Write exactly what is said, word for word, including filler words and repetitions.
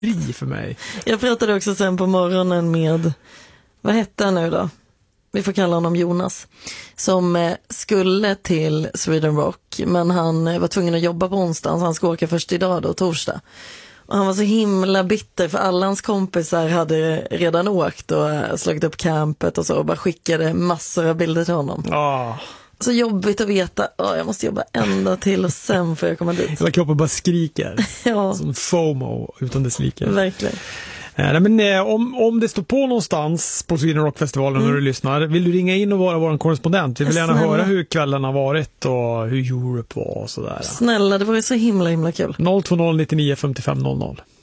fri för mig. Jag pratade också sen på morgonen med, vad hette han nu då? Vi får kalla honom Jonas, som skulle till Sweden Rock, men han var tvungen att jobba på onsdagen, så han ska åka först idag då, torsdag. Och han var så himla bitter, för alla hans kompisar hade redan åkt och slagit upp campet och så, och bara skickade massor av bilder till honom. Oh. Så jobbigt att veta, oh, jag måste jobba ända till och sen får jag komma dit. Hela kroppen bara skriker. Ja. Som FOMO utan dess like. Verkligen. Nej, men, eh, om, om det står på någonstans på Sweden Rock-festivalen mm. när du lyssnar, vill du ringa in och vara vår korrespondent? Vi vill gärna Snälla. höra hur kvällen har varit och hur Europe var och sådär. Snälla, det var ju så himla himla kul. noll två noll nittionio femtiofem noll noll